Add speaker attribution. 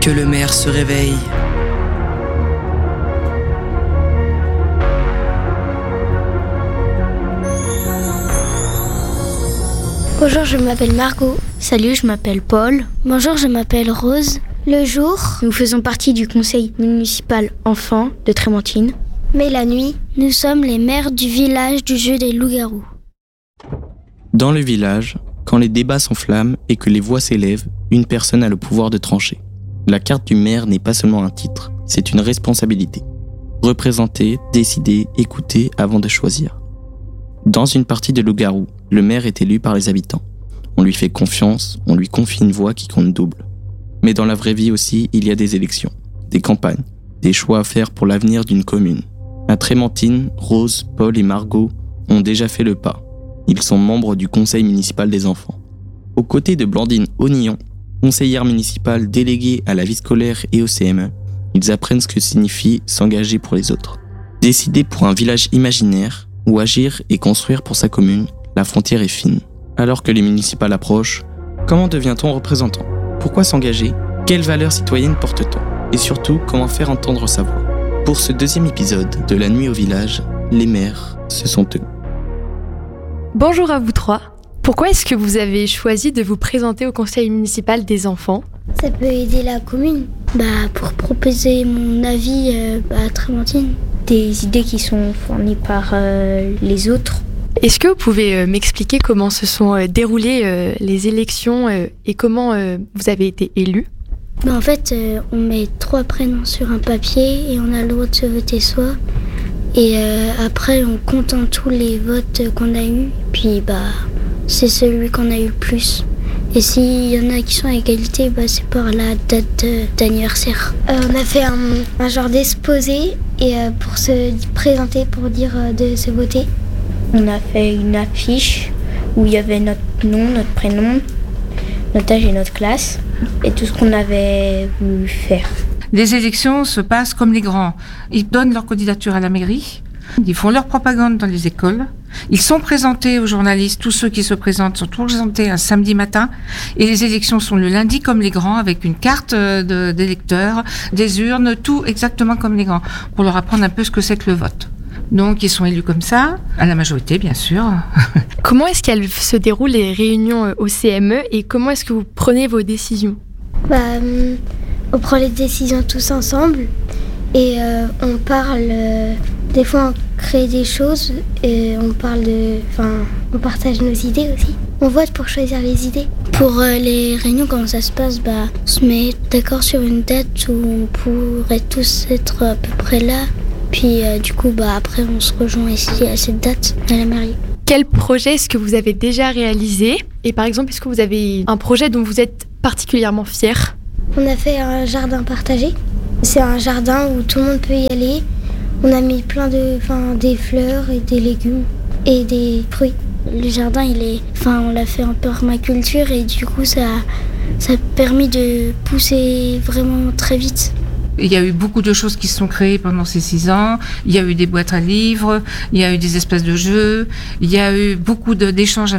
Speaker 1: Que le maire se réveille.
Speaker 2: Bonjour, je m'appelle Margot.
Speaker 3: Salut, je m'appelle Paul.
Speaker 2: Bonjour, je m'appelle Rose. Le jour,
Speaker 3: Nous faisons partie du conseil municipal enfants de Trémentine.
Speaker 2: mais la nuit, nous sommes les maires du village du jeu des loups-garous.
Speaker 4: Dans le village, quand les débats s'enflamment et que les voix s'élèvent, une personne a le pouvoir de trancher. La carte du maire n'est pas seulement un titre, c'est une responsabilité. Représenter, décider, écouter avant de choisir. Dans une partie de loup-garou, le maire est élu par les habitants. On lui fait confiance, on lui confie une voix qui compte double. Mais dans la vraie vie aussi, il y a des élections, des campagnes, des choix à faire pour l'avenir d'une commune. À Trémentine, Rose, Paul et Margot ont déjà fait le pas. Ils sont membres du conseil municipal des enfants. Aux côtés de Blandine Onillon, conseillère municipale déléguée à la vie scolaire et au CME, ils apprennent ce que signifie s'engager pour les autres. Décider pour un village imaginaire ou agir et construire pour sa commune, la frontière est fine. Alors que les municipales approchent, comment devient-on représentant ? Pourquoi s'engager ? Quelles valeurs citoyennes porte-t-on ? Et surtout, comment faire entendre sa voix ? Pour ce deuxième épisode de La nuit au village, les maires, ce sont eux.
Speaker 5: Bonjour à vous trois. Pourquoi est-ce que vous avez choisi de vous présenter au conseil municipal des enfants ?
Speaker 2: Ça peut aider la commune pour proposer mon avis à Trémentine.
Speaker 3: Des idées qui sont fournies par les autres.
Speaker 5: Est-ce que vous pouvez m'expliquer comment se sont déroulées les élections et comment vous avez été élus ?
Speaker 2: En fait, on met 3 prénoms sur un papier et on a le droit de se voter soi. Et après, on compte en tous les votes qu'on a eus. Puis c'est celui qu'on a eu le plus. Et s'il y en a qui sont à égalité, c'est par la date d'anniversaire. On a fait un genre d'exposé et pour se présenter, pour dire de se voter.
Speaker 3: On a fait une affiche où il y avait notre nom, notre prénom, notre âge et notre classe et tout ce qu'on avait voulu faire.
Speaker 6: Les élections se passent comme les grands. Ils donnent leur candidature à la mairie, ils font leur propagande dans les écoles, ils sont présentés aux journalistes, tous ceux qui se présentent sont présentés un samedi matin, et les élections sont le lundi comme les grands, avec une carte d'électeurs, des urnes, tout exactement comme les grands, pour leur apprendre un peu ce que c'est que le vote. Donc ils sont élus comme ça, à la majorité bien sûr.
Speaker 5: Comment est-ce qu'elles se déroulent les réunions au CME et comment est-ce que vous prenez vos décisions ?
Speaker 2: On prend les décisions tous ensemble et on parle. Des fois, on crée des choses et on partage nos idées aussi. On vote pour choisir les idées. Pour les réunions, comment ça se passe ? On se met d'accord sur une date où on pourrait tous être à peu près là. Puis après, on se rejoint ici à cette date à la mairie.
Speaker 5: Quel projet est-ce que vous avez déjà réalisé ? Et par exemple, est-ce que vous avez un projet dont vous êtes particulièrement fier ?
Speaker 2: On a fait un jardin partagé. C'est un jardin où tout le monde peut y aller. On a mis des fleurs et des légumes et des fruits. Le jardin, on l'a fait en permaculture et du coup, ça a permis de pousser vraiment très vite.
Speaker 6: Il y a eu beaucoup de choses qui se sont créées pendant ces 6 ans. Il y a eu des boîtes à livres, il y a eu des espaces de jeux, il y a eu beaucoup d'échanges